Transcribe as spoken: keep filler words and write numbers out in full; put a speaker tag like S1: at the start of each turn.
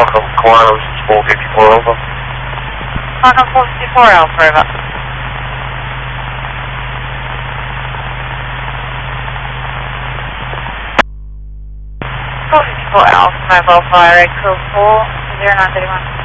S1: Qualcomm Kiwanis four fifty-four Alpha.
S2: Qualcomm four fifty-four Alpha, over. four fifty-four Alpha, mobile fire, code four, zero nine three one.